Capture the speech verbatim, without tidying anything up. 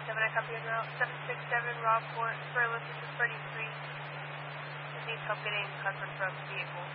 seven, I copy on route seven six seven, Rockport, for location thirty-three. Just needs help getting customer from vehicle.